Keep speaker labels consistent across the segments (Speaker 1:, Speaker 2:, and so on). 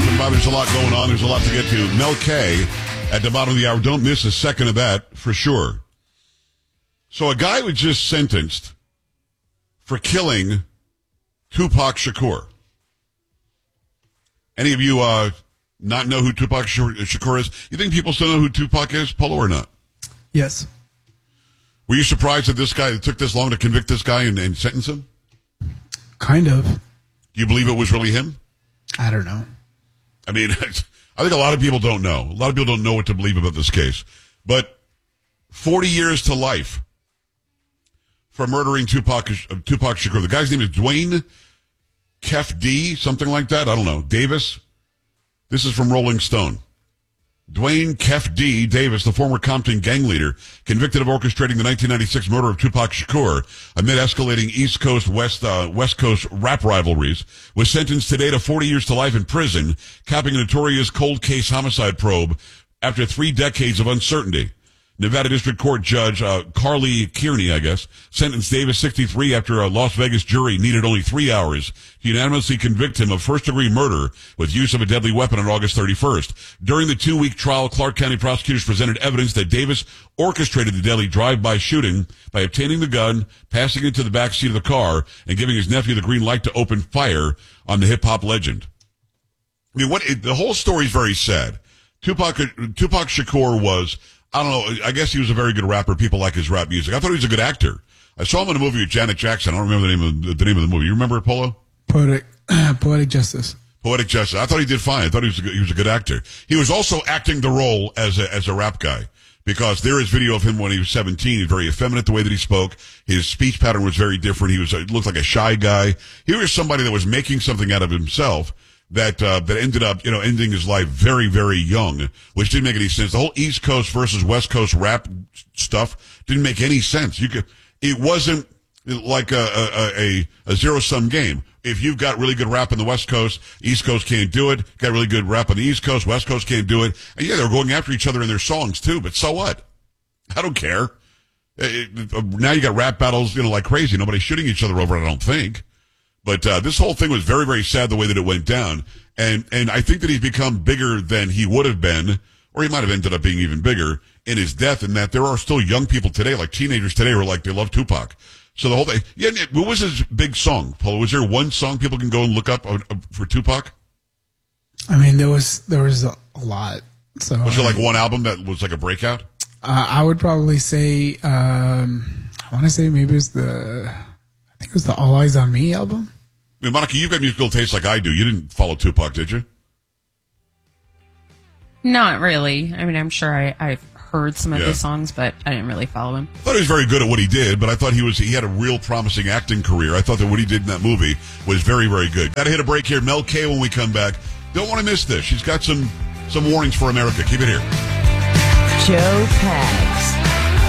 Speaker 1: Dropping by. There's a lot going on. There's a lot to get to. Mel K at the bottom of the hour. Don't miss a second of that for sure. So a guy was just sentenced for killing Tupac Shakur. Any of you not know who Tupac Shakur is? You think people still know who Tupac is, Polo, or not?
Speaker 2: Yes.
Speaker 1: Were you surprised that this guy it took this long to convict this guy and sentence him?
Speaker 2: Kind of.
Speaker 1: Do you believe it was really him?
Speaker 2: I don't know.
Speaker 1: I mean, I think a lot of people don't know. A lot of people don't know what to believe about this case. But 40 years to life for murdering Tupac Shakur. The guy's name is Dwayne Kef D, something like that. I don't know. Davis. This is from Rolling Stone. Dwayne Kef D. Davis, the former Compton gang leader, convicted of orchestrating the 1996 murder of Tupac Shakur amid escalating East Coast, West Coast rap rivalries, was sentenced today to 40 years to life in prison, capping a notorious cold case homicide probe after 3 decades of uncertainty. Nevada District Court Judge Carly Kearney, sentenced Davis 63 after a Las Vegas jury needed only 3 hours to unanimously convict him of first-degree murder with use of a deadly weapon on August 31st. During the 2-week trial, Clark County prosecutors presented evidence that Davis orchestrated the deadly drive-by shooting by obtaining the gun, passing it to the back seat of the car, and giving his nephew the green light to open fire on the hip-hop legend. I mean, the whole story is very sad. Tupac Shakur was... I don't know. I guess he was a very good rapper. People like his rap music. I thought he was a good actor. I saw him in a movie with Janet Jackson. I don't remember the name of the movie. You remember it, Polo?
Speaker 2: Poetic Justice.
Speaker 1: Poetic Justice. I thought he did fine. I thought he was a good actor. He was also acting the role as a rap guy, because there is video of him when he was 17. He's very effeminate the way that he spoke. His speech pattern was very different. He looked like a shy guy. He was somebody that was making something out of himself. That ended up, ending his life very, very young, which didn't make any sense. The whole East Coast versus West Coast rap stuff didn't make any sense. It wasn't like a zero-sum game. If you've got really good rap on the West Coast, East Coast can't do it. Got really good rap on the East Coast, West Coast can't do it. And yeah, they were going after each other in their songs too, but so what? I don't care. Now you got rap battles, like crazy. Nobody's shooting each other over it, I don't think. But this whole thing was very, very sad the way that it went down. And I think that he's become bigger than he would have been, or he might have ended up being even bigger in his death, and that there are still young people today, like teenagers today, who are like, they love Tupac. So the whole thing, what was his big song, Paul? Was there one song people can go and look up for Tupac?
Speaker 2: I mean, there was a lot. So
Speaker 1: was there like one album that was like a breakout?
Speaker 2: I would probably say, I want to say maybe it was the All Eyes on Me album.
Speaker 1: I mean, Monica, you've got musical taste like I do. You didn't follow Tupac, did you?
Speaker 3: Not really. I mean, I'm sure I've heard some of his songs, but I didn't really follow him.
Speaker 1: I thought he was very good at what he did, but I thought he had a real promising acting career. I thought that what he did in that movie was very, very good. Got to hit a break here. Mel K when we come back. Don't want to miss this. She's got some warnings for America. Keep it here.
Speaker 4: Joe Pags.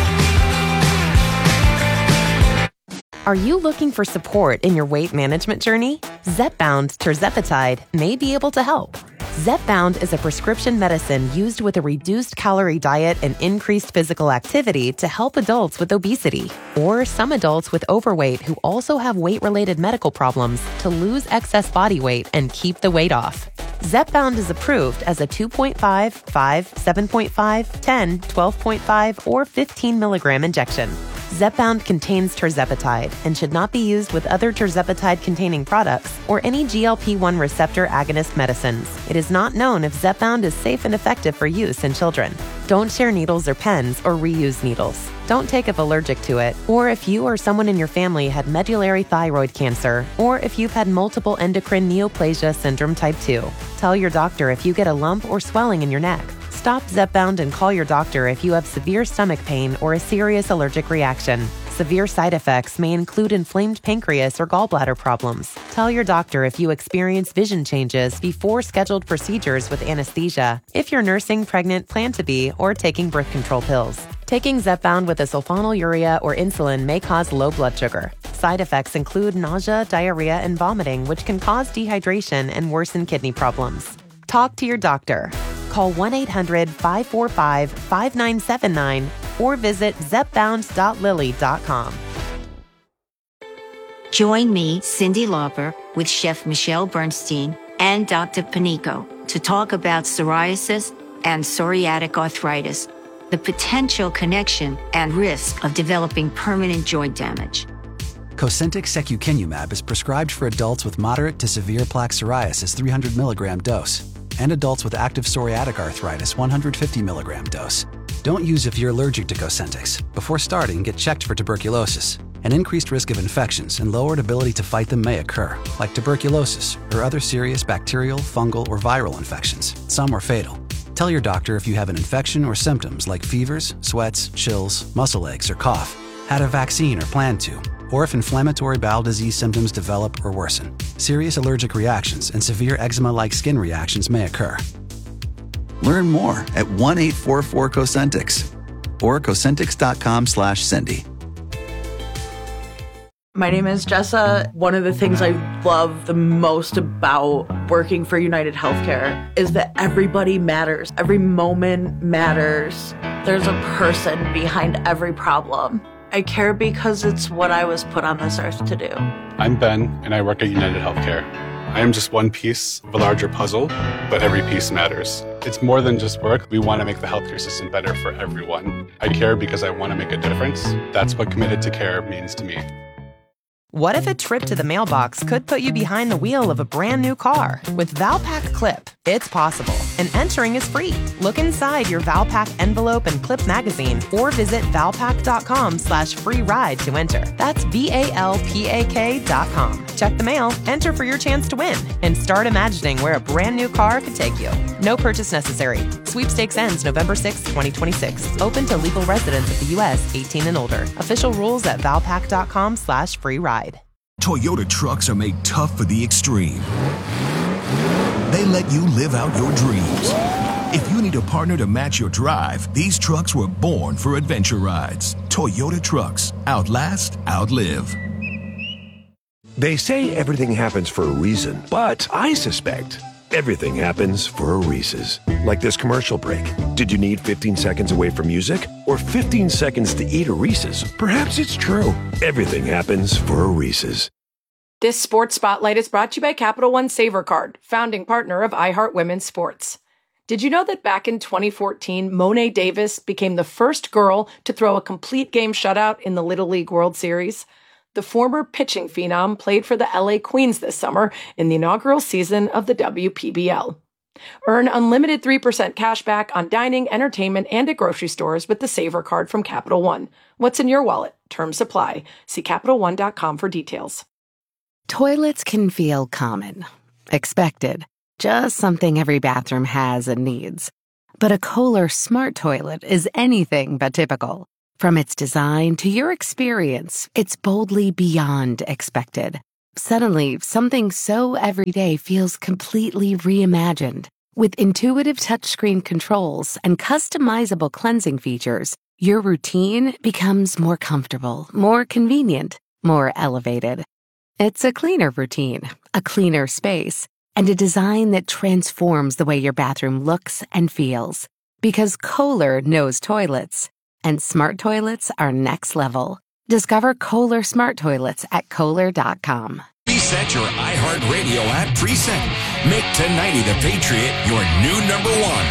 Speaker 4: Are you looking for support in your weight management journey? Zepbound tirzepatide may be able to help. Zepbound is a prescription medicine used with a reduced calorie diet and increased physical activity to help adults with obesity, or some adults with overweight who also have weight-related medical problems to lose excess body weight and keep the weight off. Zepbound is approved as a 2.5, 5, 7.5, 10, 12.5, or 15 milligram injection. Zepbound contains tirzepatide and should not be used with other tirzepatide-containing products or any GLP-1 receptor agonist medicines. It is not known if Zepbound is safe and effective for use in children. Don't share needles or pens or reuse needles. Don't take if allergic to it, or if you or someone in your family had medullary thyroid cancer, or if you've had multiple endocrine neoplasia syndrome type 2. Tell your doctor if you get a lump or swelling in your neck. Stop Zepbound and call your doctor if you have severe stomach pain or a serious allergic reaction. Severe side effects may include inflamed pancreas or gallbladder problems. Tell your doctor if you experience vision changes before scheduled procedures with anesthesia, if you're nursing, pregnant, plan to be, or taking birth control pills. Taking Zepbound with a sulfonylurea or insulin may cause low blood sugar. Side effects include nausea, diarrhea, and vomiting, which can cause dehydration and worsen kidney problems. Talk to your doctor. Call 1-800-545-5979 or visit zepbound.lilly.com.
Speaker 5: Join me, Cyndi Lauper, with Chef Michelle Bernstein and Dr. Panico to talk about psoriasis and psoriatic arthritis, the potential connection and risk of developing permanent joint damage.
Speaker 6: Cosentyx secukinumab is prescribed for adults with moderate to severe plaque psoriasis 300 milligram dose and adults with active psoriatic arthritis 150 milligram dose. Don't use if you're allergic to Cosentyx. Before starting, get checked for tuberculosis. An increased risk of infections and lowered ability to fight them may occur, like tuberculosis or other serious bacterial, fungal, or viral infections. Some are fatal. Tell your doctor if you have an infection or symptoms like fevers, sweats, chills, muscle aches, or cough, had a vaccine or plan to, or if inflammatory bowel disease symptoms develop or worsen. Serious allergic reactions and severe eczema-like skin reactions may occur.
Speaker 7: Learn more at 1-844-COSENTYX or Cosentyx.com/Cindy.
Speaker 8: My name is Jessa. One of the things I love the most about working for United Healthcare is that everybody matters. Every moment matters. There's a person behind every problem. I care because it's what I was put on this earth to do.
Speaker 9: I'm Ben, and I work at United Healthcare. I am just one piece of a larger puzzle, but every piece matters. It's more than just work. We want to make the healthcare system better for everyone. I care because I want to make a difference. That's what committed to care means to me.
Speaker 4: What if a trip to the mailbox could put you behind the wheel of a brand new car? With Valpak Clip, it's possible, and entering is free. Look inside your Valpak envelope and clip magazine, or visit valpak.com/free ride to enter. That's VALPAK.com. Check the mail, enter for your chance to win, and start imagining where a brand new car could take you. No purchase necessary. Sweepstakes ends November 6, 2026. Open to legal residents of the U.S. 18 and older. Official rules at valpak.com/free ride.
Speaker 10: Toyota trucks are made tough for the extreme. They let you live out your dreams. If you need a partner to match your drive, these trucks were born for adventure rides. Toyota trucks. Outlast, outlive.
Speaker 11: They say everything happens for a reason, but I suspect everything happens for a Reese's. Like this commercial break. Did you need 15 seconds away from music? Or 15 seconds to eat a Reese's? Perhaps it's true. Everything happens for a Reese's.
Speaker 12: This Sports Spotlight is brought to you by Capital One Savor Card, founding partner of iHeart Women's Sports. Did you know that back in 2014, Monet Davis became the first girl to throw a complete game shutout in the Little League World Series? The former pitching phenom played for the LA Queens this summer in the inaugural season of the WPBL. Earn unlimited 3% cash back on dining, entertainment, and at grocery stores with the Savor Card from Capital One. What's in your wallet? Terms apply. See CapitalOne.com for details.
Speaker 13: Toilets can feel common, expected, just something every bathroom has and needs. But a Kohler Smart Toilet is anything but typical. From its design to your experience, it's boldly beyond expected. Suddenly, something so everyday feels completely reimagined. With intuitive touchscreen controls and customizable cleansing features, your routine becomes more comfortable, more convenient, more elevated. It's a cleaner routine, a cleaner space, and a design that transforms the way your bathroom looks and feels. Because Kohler knows toilets. And smart toilets are next level. Discover Kohler Smart Toilets at Kohler.com.
Speaker 14: Reset your iHeartRadio app preset. Make 1090 The Patriot your new number one.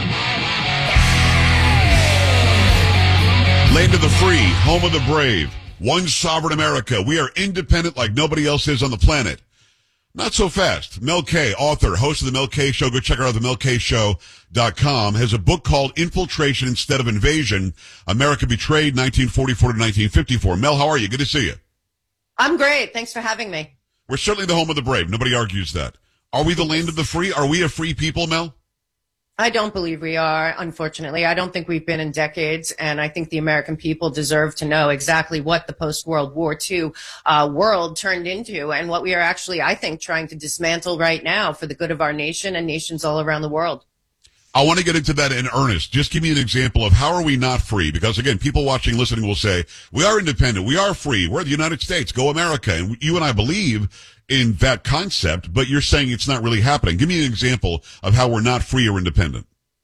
Speaker 1: Land of the free, home of the brave. One sovereign America. We are independent like nobody else is on the planet. Not so fast. Mel K, author, host of The Mel K Show. Go check her out at themelkshow.com. Has a book called Infiltration Instead of Invasion. America Betrayed, 1944 to 1954. Mel, how are you? Good to see you.
Speaker 15: I'm great. Thanks for having me.
Speaker 1: We're certainly the home of the brave. Nobody argues that. Are we the land of the free? Are we a free people, Mel?
Speaker 15: I don't believe we are, unfortunately. I don't think we've been in decades, and I think the American people deserve to know exactly what the post-World War II world turned into and what we are actually, I think, trying to dismantle right now for the good of our nation and nations all around the world.
Speaker 1: I want to get into that in earnest. Just give me an example of how are we not free? Because, again, people watching, listening will say, we are independent, we are free, we're the United States, go America. And you and I believe in that concept, but you're saying it's not really happening. Give me an example of how we're not free or independent.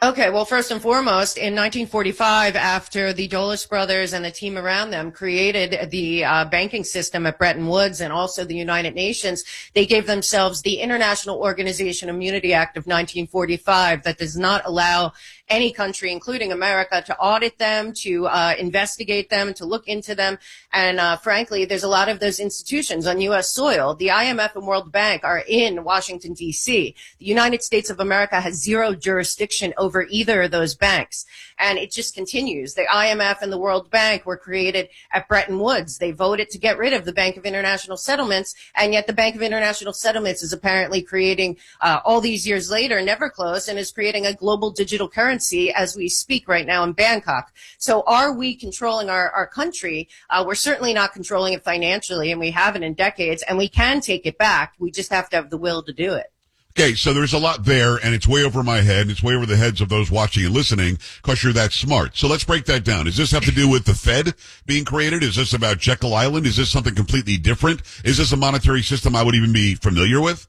Speaker 15: Okay, well, first and foremost, in 1945, after the Dulles brothers and the team around them created the banking system at Bretton Woods and also the United Nations, they gave themselves the International Organization Immunity Act of 1945 that does not allow any country, including America, to audit them, to investigate them, to look into them. And frankly, there's a lot of those institutions on U.S. soil. The IMF and World Bank are in Washington, D.C. The United States of America has zero jurisdiction over either of those banks. And it just continues. The IMF and the World Bank were created at Bretton Woods. They voted to get rid of the Bank of International Settlements, and yet the Bank of International Settlements is apparently creating, all these years later, never closed, and is creating a global digital currency as we speak right now in Bangkok. So are we controlling our country? We're certainly not controlling it financially, and we haven't in decades, and we can take it back. We just have to have the will to do it.
Speaker 1: Okay, so there's a lot there, and it's way over my head, and it's way over the heads of those watching and listening, because you're that smart. So let's break that down. Does this have to do with the Fed being created? Is this about Jekyll Island? Is this something completely different? Is this a monetary system I would even be familiar with?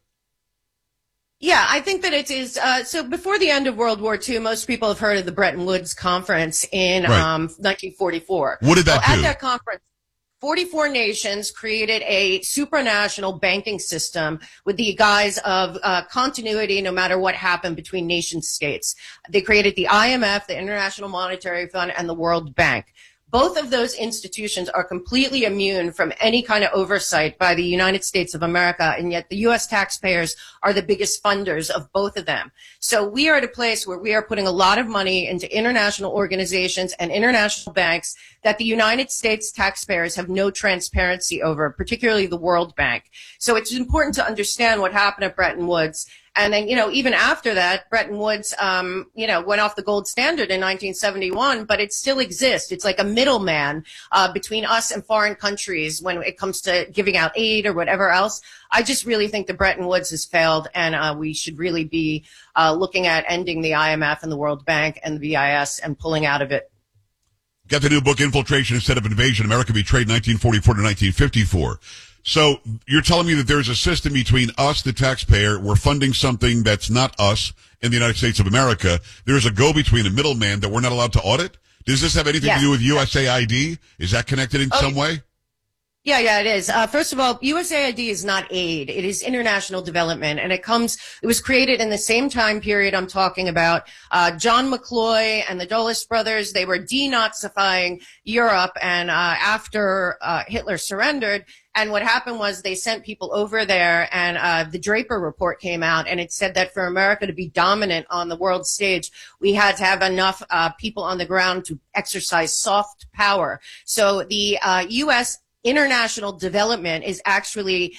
Speaker 15: Yeah, I think that it is. So before the end of World War II, most people have heard of the Bretton Woods Conference in 1944.
Speaker 1: What did that do?
Speaker 15: At that conference, 44 nations created a supranational banking system with the guise of continuity no matter what happened between nation states. They created the IMF, the International Monetary Fund, and the World Bank. Both of those institutions are completely immune from any kind of oversight by the United States of America, and yet the U.S. taxpayers are the biggest funders of both of them. So we are at a place where we are putting a lot of money into international organizations and international banks that the United States taxpayers have no transparency over, particularly the World Bank. So it's important to understand what happened at Bretton Woods. And then, even after that, Bretton Woods, went off the gold standard in 1971, but it still exists. It's like a middleman between us and foreign countries when it comes to giving out aid or whatever else. I just really think that Bretton Woods has failed, and we should really be looking at ending the IMF and the World Bank and the BIS and pulling out of it.
Speaker 1: Got the new book, Infiltration Instead of Invasion, America Betrayed 1944 to 1954. So you're telling me that there's a system between us, the taxpayer, we're funding something that's not us in the United States of America. There's a go-between, a middleman that we're not allowed to audit? Does this have anything to do with USAID? Is that connected in some way?
Speaker 15: Yeah, it is. First of all, USAID is not aid. It is international development. And it was created in the same time period I'm talking about. John McCloy and the Dulles brothers, they were denazifying Europe. And after Hitler surrendered, and what happened was they sent people over there, and the Draper report came out, and it said that for America to be dominant on the world stage, we had to have enough people on the ground to exercise soft power. So the U.S. international development is actually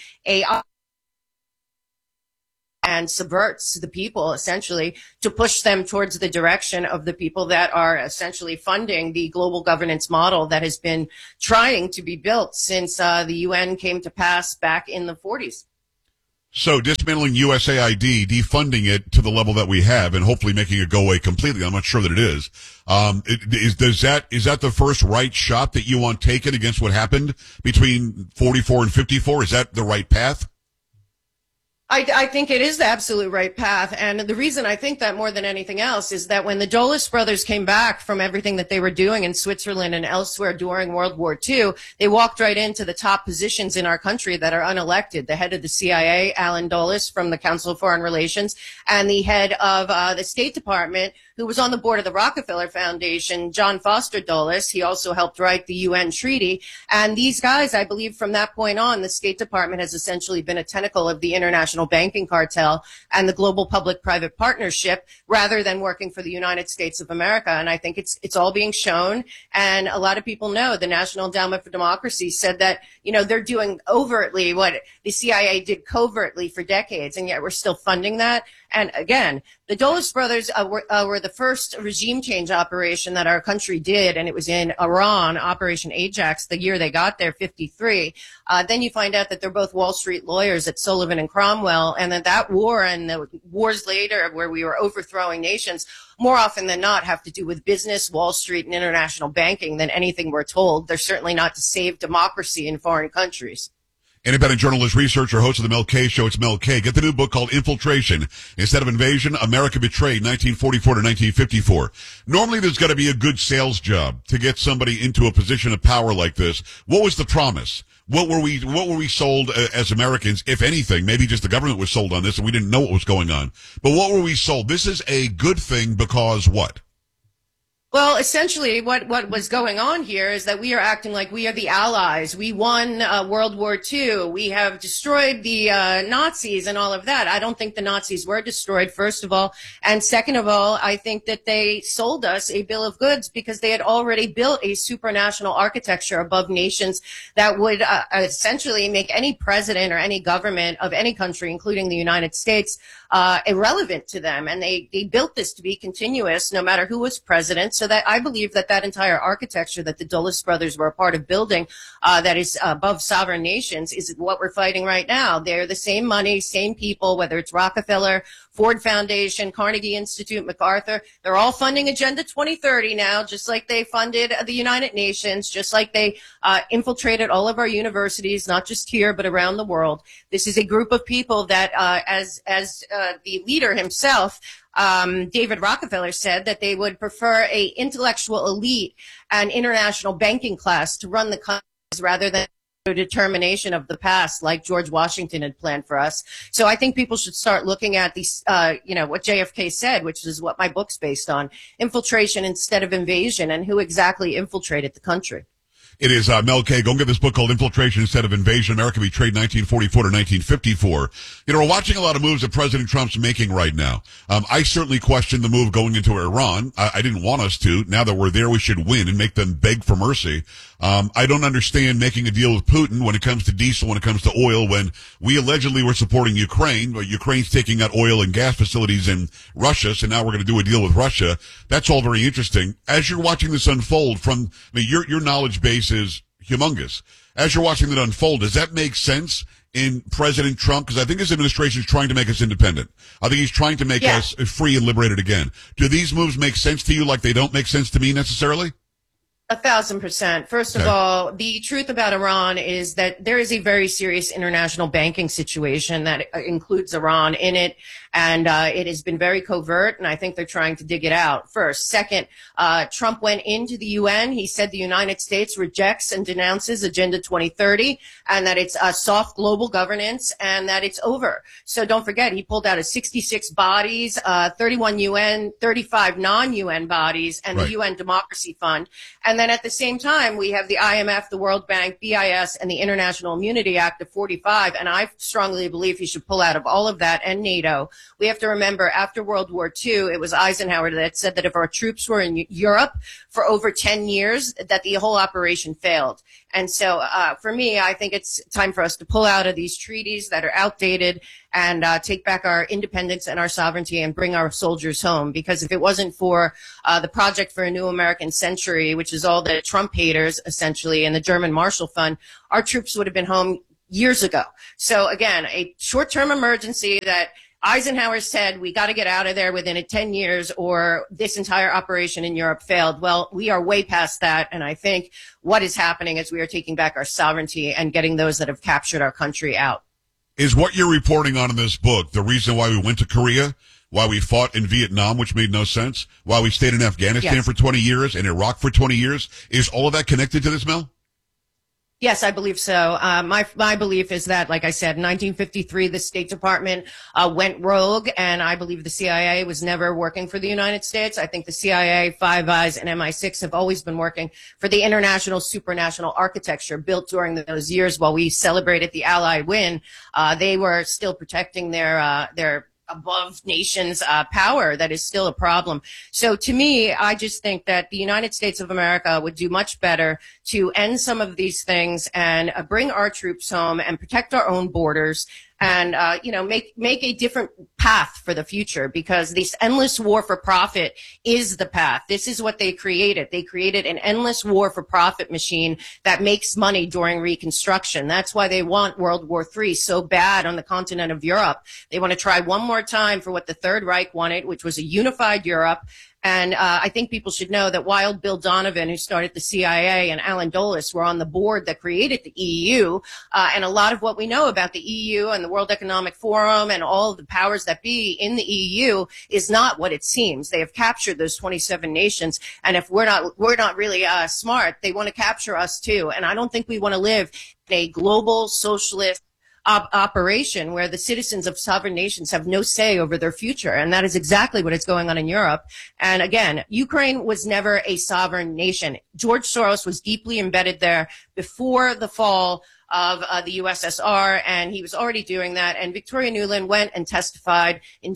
Speaker 15: and subverts the people essentially to push them towards the direction of the people that are essentially funding the global governance model that has been trying to be built since the UN came to pass back in the 40s.
Speaker 1: So dismantling USAID, defunding it to the level that we have, and hopefully making it go away completely. I'm not sure that it is. Is that the first right shot that you want taken against what happened between 44 and 54? Is that the right path?
Speaker 15: I think it is the absolute right path. And the reason I think that more than anything else is that when the Dulles brothers came back from everything that they were doing in Switzerland and elsewhere during World War II, they walked right into the top positions in our country that are unelected. The head of the CIA, Alan Dulles from the Council of Foreign Relations, and the head of the State Department, who was on the board of the Rockefeller Foundation, John Foster Dulles. He also helped write the UN treaty. And these guys, I believe from that point on, the State Department has essentially been a tentacle of the international banking cartel and the global public-private partnership rather than working for the United States of America. And I think it's all being shown. And a lot of people know the National Endowment for Democracy said that, they're doing overtly what the CIA did covertly for decades, and yet we're still funding that. And again, the Dulles brothers were the first regime change operation that our country did, and it was in Iran, Operation Ajax, the year they got there, 53. Then you find out that they're both Wall Street lawyers at Sullivan and Cromwell, and that war and the wars later where we were overthrowing nations more often than not have to do with business, Wall Street, and international banking than anything we're told. They're certainly not to save democracy in foreign countries.
Speaker 1: Independent journalist, researcher, host of the Mel K Show. It's Mel K. Get the new book called Infiltration. Instead of Invasion, America Betrayed, 1944 to 1954. Normally there's got to be a good sales job to get somebody into a position of power like this. What was the promise? What were we sold as Americans, if anything? Maybe just the government was sold on this and we didn't know what was going on. But what were we sold? This is a good thing because what?
Speaker 15: Well, essentially, what was going on here is that we are acting like we are the Allies. We won World War II. We have destroyed the Nazis and all of that. I don't think the Nazis were destroyed, first of all. And second of all, I think that they sold us a bill of goods because they had already built a supranational architecture above nations that would essentially make any president or any government of any country, including the United States, irrelevant to them. And they built this to be continuous no matter who was president. So that I believe that entire architecture that the Dulles brothers were a part of building that is above sovereign nations is what we're fighting right now. They're the same money, same people, whether it's Rockefeller, Ford Foundation, Carnegie Institute, MacArthur. They're all funding Agenda 2030 now, just like they funded the United Nations, just like they infiltrated all of our universities, not just here, but around the world. This is a group of people that, as the leader himself, David Rockefeller said that they would prefer a intellectual elite and international banking class to run the countries rather than a determination of the past like George Washington had planned for us. So I think people should start looking at these, what JFK said, which is what my book's based on, infiltration instead of invasion, and who exactly infiltrated the country.
Speaker 1: It is Mel K. Go and get this book called Infiltration Instead of Invasion, America Betrayed 1944 to 1954. You know, we're watching a lot of moves that President Trump's making right now. I certainly question the move going into Iran. I didn't want us to. Now that we're there, we should win and make them beg for mercy. I don't understand making a deal with Putin when it comes to diesel, when it comes to oil, when we allegedly were supporting Ukraine, but Ukraine's taking out oil and gas facilities in Russia, so now we're going to do a deal with Russia. That's all very interesting. As you're watching this unfold your knowledge base is humongous. As you're watching it unfold, does that make sense in President Trump? Because I think his administration is trying to make us independent. I think he's trying to make us free and liberated again. Do these moves make sense to you like they don't make sense to me necessarily?
Speaker 15: 1,000%. First of all, the truth about Iran is that there is a very serious international banking situation that includes Iran in it. And it has been very covert, and I think they're trying to dig it out first. Second, Trump went into the UN. He said the United States rejects and denounces Agenda 2030, and that it's soft global governance, and that it's over. So don't forget, he pulled out of 66 bodies, 31 UN, 35 non-UN bodies, and the UN Democracy Fund. And then at the same time, we have the IMF, the World Bank, BIS, and the International Immunity Act of 45. And I strongly believe he should pull out of all of that and NATO. We have to remember, after World War II, it was Eisenhower that said that if our troops were in Europe for over 10 years, that the whole operation failed. And so for me, I think it's time for us to pull out of these treaties that are outdated and take back our independence and our sovereignty and bring our soldiers home. Because if it wasn't for the Project for a New American Century, which is all the Trump haters, essentially, and the German Marshall Fund, our troops would have been home years ago. So again, a short-term emergency that Eisenhower said we got to get out of there within 10 years or this entire operation in Europe failed. Well, we are way past that. And I think what is happening is we are taking back our sovereignty and getting those that have captured our country out.
Speaker 1: Is what you're reporting on in this book the reason why we went to Korea, why we fought in Vietnam, which made no sense, why we stayed in Afghanistan for 20 years and Iraq for 20 years? Is all of that connected to this, Mel?
Speaker 15: Yes, I believe so. My belief is that, like I said, in 1953, the State Department went rogue, and I believe the CIA was never working for the United States. I think the CIA, Five Eyes, and MI6 have always been working for the international supranational architecture built during those years while we celebrated the Allied win. They were still protecting their above nations power that is still a problem. So to me, I just think that the United States of America would do much better to end some of these things and bring our troops home and protect our own borders and make a different path for the future, because this endless war for profit is the path. This is what they created. They created an endless war for profit machine that makes money during Reconstruction. That's why they want World War III so bad on the continent of Europe. They want to try one more time for what the Third Reich wanted, which was a unified Europe. And I think people should know that while Bill Donovan, who started the CIA, and Alan Dulles were on the board that created the EU, and a lot of what we know about the EU and the World Economic Forum and all of the powers that be in the EU is not what it seems. They have captured those 27 nations, and if we're not really smart, they want to capture us too. And I don't think we want to live in a global socialist operation where the citizens of sovereign nations have no say over their future. And that is exactly what is going on in Europe. And again, Ukraine was never a sovereign nation. George Soros was deeply embedded there before the fall of the USSR, and he was already doing that. And Victoria Nuland went and testified in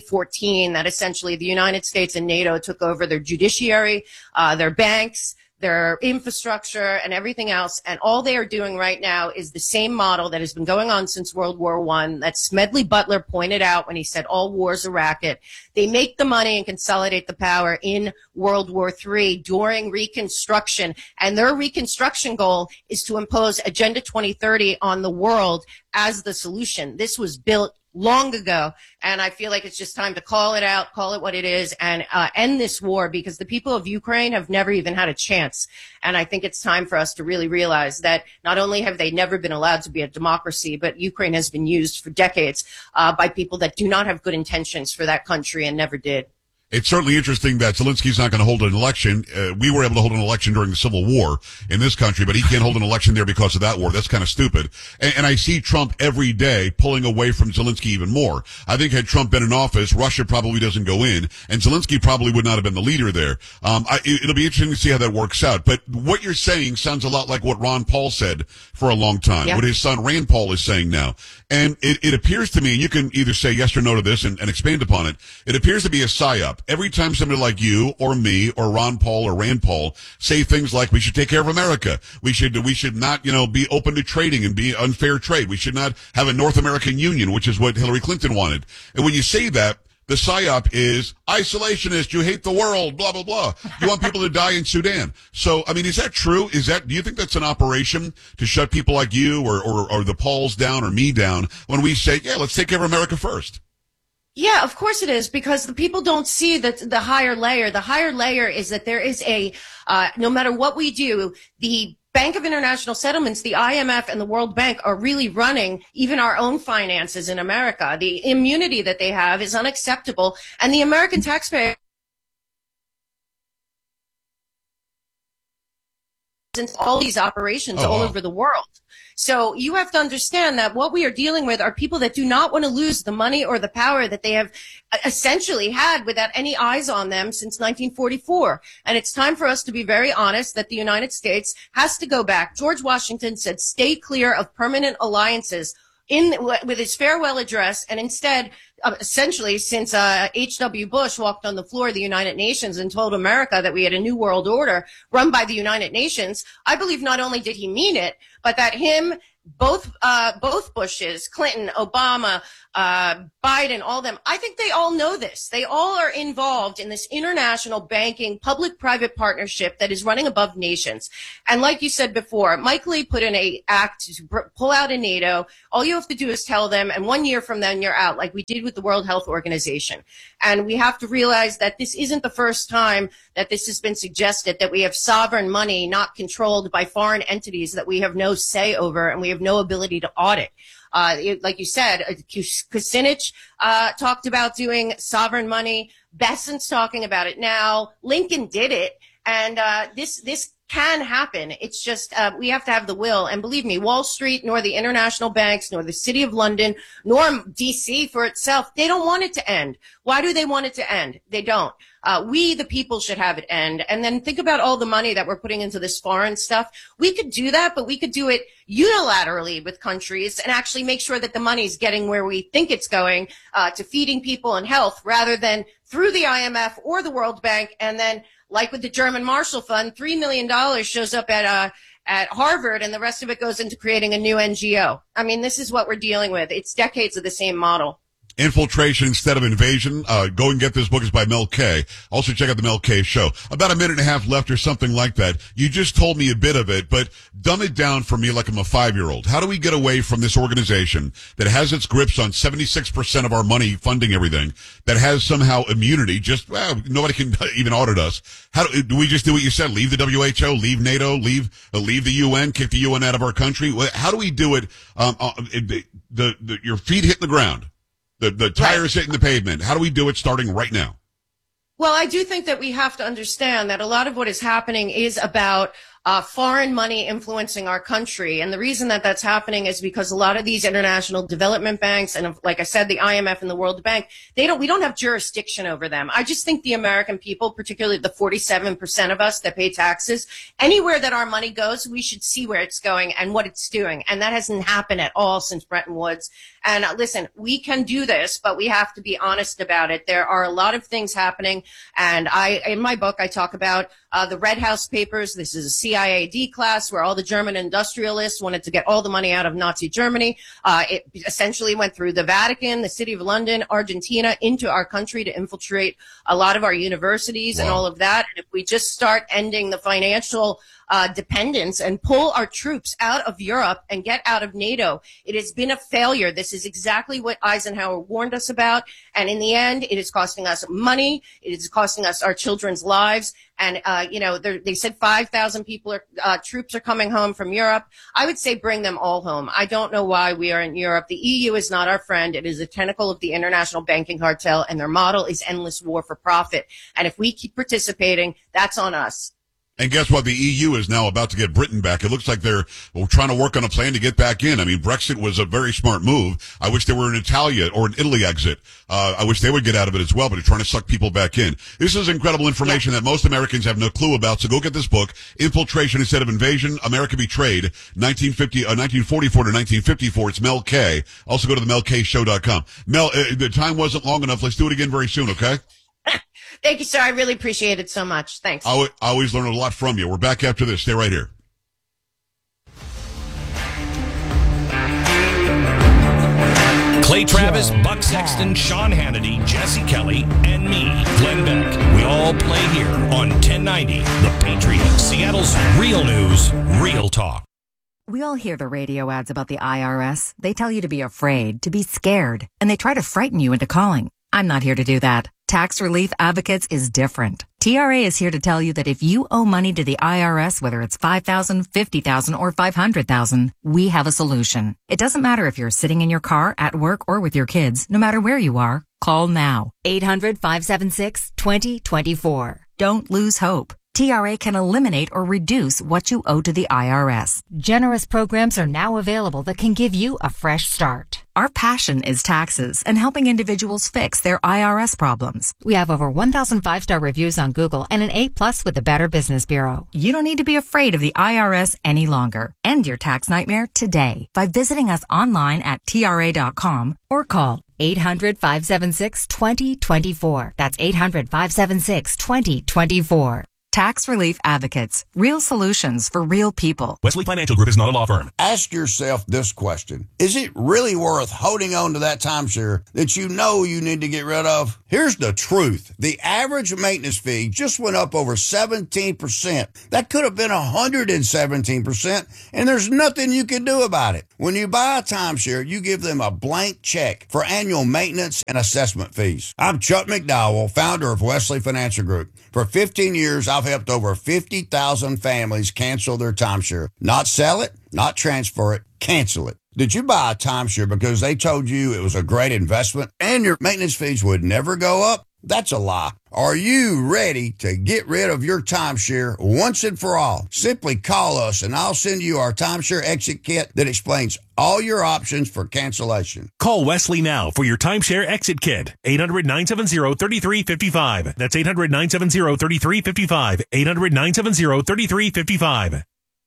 Speaker 15: 2014 that essentially the United States and NATO took over their judiciary, their banks, their infrastructure, and everything else. And all they are doing right now is the same model that has been going on since World War I, that Smedley Butler pointed out when he said all war's a racket. They make the money and consolidate the power in World War III during Reconstruction. And their Reconstruction goal is to impose Agenda 2030 on the world as the solution. This was built long ago, and I feel like it's just time to call it out, call it what it is, and end this war, because the people of Ukraine have never even had a chance. And I think it's time for us to really realize that not only have they never been allowed to be a democracy, but Ukraine has been used for decades by people that do not have good intentions for that country and never did.
Speaker 1: It's certainly interesting that Zelensky's not going to hold an election. We were able to hold an election during the Civil War in this country, but he can't hold an election there because of that war. That's kind of stupid. And I see Trump every day pulling away from Zelensky even more. I think had Trump been in office, Russia probably doesn't go in, and Zelensky probably would not have been the leader there. It'll be interesting to see how that works out. But what you're saying sounds a lot like what Ron Paul said for a long time, what his son Rand Paul is saying now. And it appears to me, and you can either say yes or no to this and expand upon it, it appears to be a psyop. Every time somebody like you or me or Ron Paul or Rand Paul say things like we should take care of America, we should not, be open to trading and be unfair trade. We should not have a North American Union, which is what Hillary Clinton wanted. And when you say that, the psyop is isolationist, you hate the world, blah, blah, blah. You want people to die in Sudan. So, I mean, is that true? Do you think that's an operation to shut people like you or the Pauls down or me down when we say, yeah, let's take care of America first?
Speaker 15: Yeah, of course it is, because the people don't see that the higher layer. The higher layer is that there is no matter what we do, the Bank of International Settlements, the IMF, and the World Bank are really running even our own finances in America. The immunity that they have is unacceptable, and the American taxpayer in all these operations all over the world. So you have to understand that what we are dealing with are people that do not want to lose the money or the power that they have essentially had without any eyes on them since 1944. And it's time for us to be very honest that the United States has to go back. George Washington said, stay clear of permanent alliances with his farewell address, and instead, essentially, since H.W. Bush walked on the floor of the United Nations and told America that we had a new world order run by the United Nations, I believe not only did he mean it, but that both Bushes, Clinton, Obama, Biden, all of them, I think they all know this. They all are involved in this international banking, public-private partnership that is running above nations. And like you said before, Mike Lee put in an act to pull out of NATO. All you have to do is tell them, and 1 year from then you're out, like we did with the World Health Organization. And we have to realize that this isn't the first time that this has been suggested, that we have sovereign money not controlled by foreign entities that we have no say over and we have no ability to audit. Like you said, Kucinich talked about doing sovereign money. Besson's talking about it now. Lincoln did it. And this can happen. It's just we have to have the will. And believe me, Wall Street, nor the international banks, nor the City of London, nor D.C. for itself, they don't want it to end. Why do they want it to end? They don't. We, the people, should have it end. And then think about all the money that we're putting into this foreign stuff. We could do that, but we could do it unilaterally with countries and actually make sure that the money's getting where we think it's going, to feeding people and health, rather than through the IMF or the World Bank. And then, like with the German Marshall Fund, $3 million shows up at Harvard, and the rest of it goes into creating a new NGO. I mean, this is what we're dealing with. It's decades of the same model.
Speaker 1: Infiltration Instead of Invasion. Go and get this book. It's by Mel K. Also check out the Mel K Show. About a minute and a half left or something like that. You just told me a bit of it, but dumb it down for me like I'm a 5-year-old. How do we get away from this organization that has its grips on 76% of our money funding everything, that has somehow immunity? Nobody can even audit us. How do we just do what you said? Leave the WHO, leave NATO, leave the UN, kick the UN out of our country? How do we do it? Your feet hitting the ground. The tires hitting the pavement. How do we do it starting right now?
Speaker 15: Well, I do think that we have to understand that a lot of what is happening is about foreign money influencing our country. And the reason that that's happening is because a lot of these international development banks, and like I said, the IMF and the World Bank, we don't have jurisdiction over them. I just think the American people, particularly the 47% of us that pay taxes, anywhere that our money goes, we should see where it's going and what it's doing. And that hasn't happened at all since Bretton Woods. And listen, we can do this, but we have to be honest about it. There are a lot of things happening. And in my book, I talk about the Red House Papers. This is a CIA D-class where all the German industrialists wanted to get all the money out of Nazi Germany. It essentially went through the Vatican, the City of London, Argentina, into our country to infiltrate a lot of our universities and all of that. And if we just start ending the financial dependence and pull our troops out of Europe and get out of NATO, it has been a failure. This is exactly what Eisenhower warned us about. And in the end, it is costing us money. It is costing us our children's lives. And, they said 5,000 troops are coming home from Europe. I would say bring them all home. I don't know why we are in Europe. The EU is not our friend. It is a tentacle of the international banking cartel, and their model is endless war for profit. And if we keep participating, that's on us.
Speaker 1: And guess what? The EU is now about to get Britain back. It looks like they're trying to work on a plan to get back in. I mean, Brexit was a very smart move. I wish there were an Italy exit. I wish they would get out of it as well, but they're trying to suck people back in. This is incredible information that most Americans have no clue about. So go get this book, Infiltration Instead of Invasion, America Betrayed, 1944 to 1954. It's Mel K. Also go to themelkshow.com. Mel, the time wasn't long enough. Let's do it again very soon, okay?
Speaker 15: Thank you, sir. I really appreciate it so much. Thanks.
Speaker 1: I always learn a lot from you. We're back after this. Stay right here.
Speaker 10: Clay Travis, Buck Sexton, Sean Hannity, Jesse Kelly, and me, Glenn Beck. We all play here on 1090 The Patriot, Seattle's real news, real talk.
Speaker 16: We all hear the radio ads about the IRS. They tell you to be afraid, to be scared, and they try to frighten you into calling. I'm not here to do that. Tax Relief Advocates is different. TRA is here to tell you that if you owe money to the IRS, whether it's $5,000, $50,000, or $500,000, we have a solution. It doesn't matter if you're sitting in your car, at work, or with your kids. No matter where you are, call now. 800-576-2024. Don't lose hope. TRA can eliminate or reduce what you owe to the IRS. Generous programs are now available that can give you a fresh start. Our passion is taxes and helping individuals fix their IRS problems. We have over 1,000 5-star reviews on Google and an A+ with the Better Business Bureau. You don't need to be afraid of the IRS any longer. End your tax nightmare today by visiting us online at TRA.com or call 800-576-2024. That's 800-576-2024. Tax Relief Advocates. Real solutions for real people.
Speaker 10: Wesley Financial Group is not a law firm.
Speaker 17: Ask yourself this question. Is it really worth holding on to that timeshare that you know you need to get rid of? Here's the truth. The average maintenance fee just went up over 17%. That could have been 117%, and there's nothing you can do about it. When you buy a timeshare, you give them a blank check for annual maintenance and assessment fees. I'm Chuck McDowell, founder of Wesley Financial Group. For 15 years, I've helped over 50,000 families cancel their timeshare. Not sell it, not transfer it, cancel it. Did you buy a timeshare because they told you it was a great investment and your maintenance fees would never go up? That's a lie. Are you ready to get rid of your timeshare once and for all? Simply call us and I'll send you our timeshare exit kit that explains all your options for cancellation.
Speaker 10: Call Wesley now for your timeshare exit kit. 800-970-3355. That's 800-970-3355. 800-970-3355.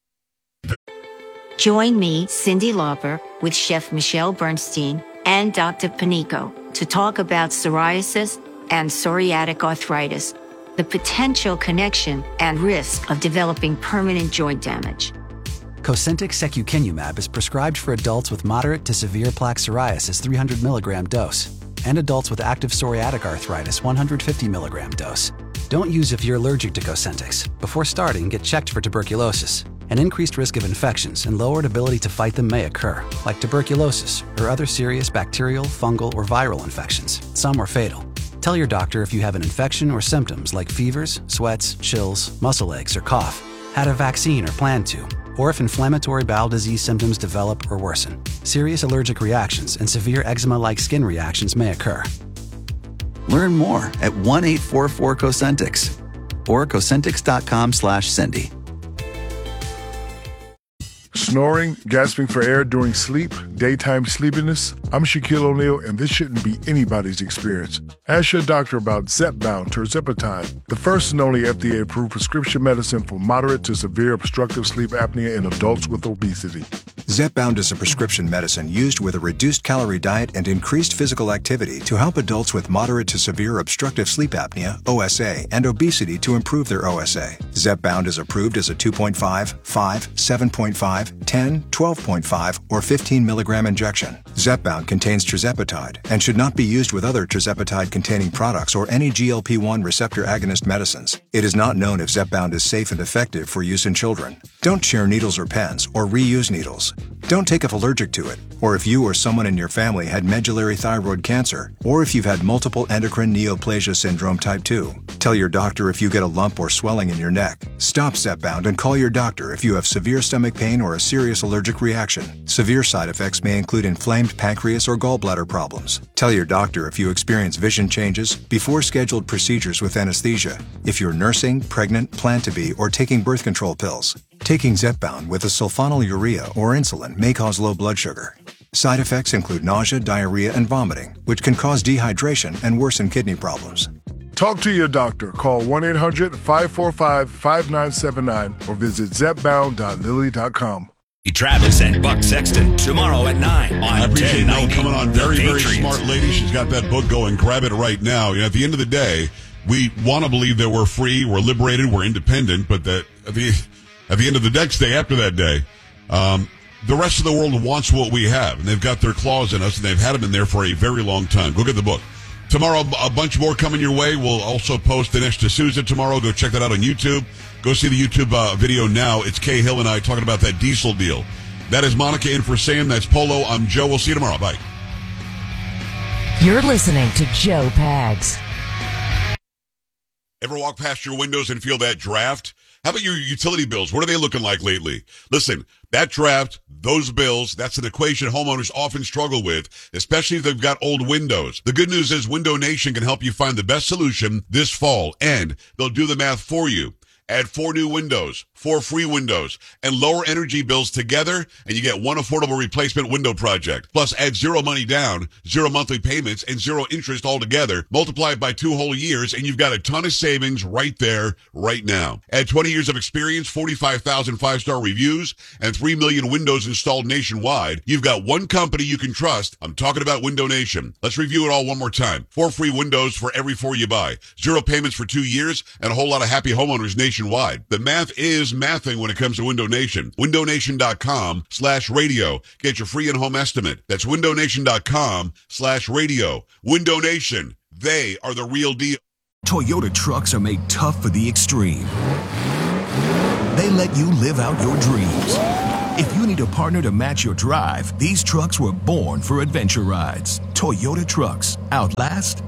Speaker 5: Join me, Cindy Lauper, with Chef Michelle Bernstein and Dr. Panico to talk about psoriasis and psoriatic arthritis, the potential connection and risk of developing permanent joint damage.
Speaker 6: Cosentyx secukinumab is prescribed for adults with moderate to severe plaque psoriasis 300 milligram dose. and adults with active psoriatic arthritis 150 milligram dose. Don't use if you're allergic to Cosentyx. Before starting, get checked for tuberculosis. An increased risk of infections and lowered ability to fight them may occur, like tuberculosis or other serious bacterial, fungal, or viral infections. Some are fatal. Tell your doctor if you have an infection or symptoms like fevers, sweats, chills, muscle aches, or cough, had a vaccine or plan to, or if inflammatory bowel disease symptoms develop or worsen. Serious allergic reactions and severe eczema-like skin reactions may occur.
Speaker 7: Learn more at 1-844-COSENTYX or Cosentyx.com/Cindy.
Speaker 18: Snoring, gasping for air during sleep, daytime sleepiness. I'm Shaquille O'Neal, and this shouldn't be anybody's experience. Ask your doctor about Zepbound tirzepatide, the first and only FDA-approved prescription medicine for moderate to severe obstructive sleep apnea in adults with obesity.
Speaker 19: Zepbound is a prescription medicine used with a reduced-calorie diet and increased physical activity to help adults with moderate to severe obstructive sleep apnea, OSA, and obesity to improve their OSA. Zepbound is approved as a 2.5, 5, 7.5, 10, 12.5, or 15 milligram injection. Zepbound contains tirzepatide and should not be used with other tirzepatide-containing products or any GLP-1 receptor agonist medicines. It is not known if Zepbound is safe and effective for use in children. Don't share needles or pens or reuse needles. Don't take if allergic to it, or if you or someone in your family had medullary thyroid cancer, or if you've had multiple endocrine neoplasia syndrome type 2. Tell your doctor if you get a lump or swelling in your neck. Stop Zepbound and call your doctor if you have severe stomach pain or a serious allergic reaction. Severe side effects may include inflamed pancreas or gallbladder problems. Tell your doctor if you experience vision changes before scheduled procedures with anesthesia, if you're nursing, pregnant, plan to be, or taking birth control pills. Taking Zepbound with a sulfonylurea or insulin may cause low blood sugar. Side effects include nausea, diarrhea, and vomiting, which can cause dehydration and worsen kidney problems.
Speaker 18: Talk to your doctor. Call 1-800-545-5979 or visit zepbound.lilly.com.
Speaker 14: Travis and Buck Sexton tomorrow at 9 on
Speaker 1: I appreciate Nell coming on. Very, very
Speaker 14: Patriots.
Speaker 1: smart lady. She's got that book going. Grab it right now. You know, at the end of the day, we want to believe that we're free, we're liberated, we're independent, but that at the end of the next day after that day, the rest of the world wants what we have, and they've got their claws in us, and they've had them in there for a very long time. Go get the book. Tomorrow, a bunch more coming your way. We'll also post Dinesh D'Souza tomorrow. Go check that out on YouTube. Go see the YouTube video now. It's Kay Hill and I talking about that diesel deal. That is Monica in for Sam. That's Polo. I'm Joe. We'll see you tomorrow. Bye.
Speaker 20: You're listening to Joe Pags.
Speaker 1: Ever walk past your windows and feel that draft? How about your utility bills? What are they looking like lately? Listen, that draft, those bills, that's an equation homeowners often struggle with, especially if they've got old windows. The good news is Window Nation can help you find the best solution this fall, and they'll do the math for you. Add 4 new windows, 4 free windows, and lower energy bills together, and you get 1 affordable replacement window project. Plus, add 0 money down, 0 monthly payments, and 0 interest altogether. Multiply it by 2 whole years, and you've got a ton of savings right there, right now. Add 20 years of experience, 45,000 5-star reviews, and 3 million windows installed nationwide. You've got one company you can trust. I'm talking about Window Nation. Let's review it all one more time. 4 free windows for every 4 you buy. 0 payments for 2 years, and a whole lot of happy homeowners nationwide. The math is mathing when it comes to Window Nation. WindowNation.com/radio. Get your free in-home estimate. That's WindowNation.com/radio. Window Nation. They are the real deal.
Speaker 10: Toyota trucks are made tough for the extreme. They let you live out your dreams. If you need a partner to match your drive, these trucks were born for adventure rides. Toyota trucks. Outlast,